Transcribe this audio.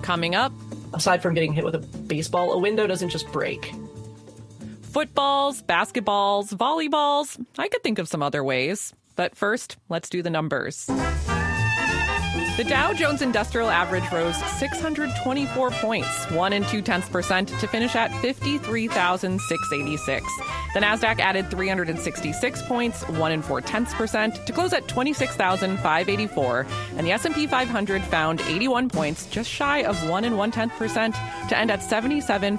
Coming up, aside from getting hit with a baseball, a window doesn't just break. Footballs, basketballs, volleyballs. I could think of some other ways. But first, let's do the numbers. The Dow Jones Industrial Average rose 624 points, 1 2/10%, to finish at 53,686. The Nasdaq added 366 points, 1 4/10%, to close at 26,584. And the S&P 500 found 81 points, just shy of 1 1/10%, to end at 77,400.